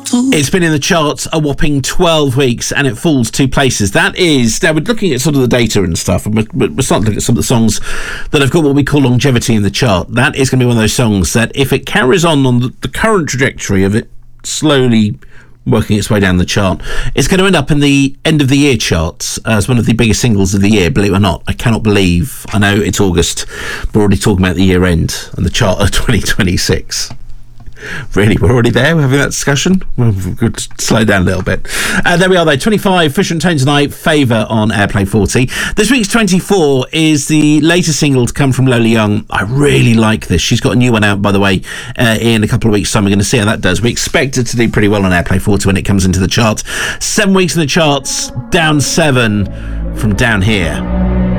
It's been in the charts a whopping 12 weeks and it falls 2 places. That is, now we're looking at sort of the data and stuff, and we're starting to look at some of the songs that have got what we call longevity in the chart. That is going to be one of those songs that if it carries on the current trajectory of it slowly working its way down the chart, it's going to end up in the end of the year charts as one of the biggest singles of the year, believe it or not. I cannot believe, I know it's August, we're already talking about the year end and the chart of 2026. Really, we're already there. We're having that discussion. We'll slow down a little bit. There we are, though. 25, Fisher and Tone tonight, Favour on Airplay 40. This week's 24 is the latest single to come from Lola Young. I really like this. She's got a new one out, by the way, in a couple of weeks' time. We're going to see how that does. We expect it to do pretty well on Airplay 40 when it comes into the charts. 7 weeks in the charts, down 7 from Down Here.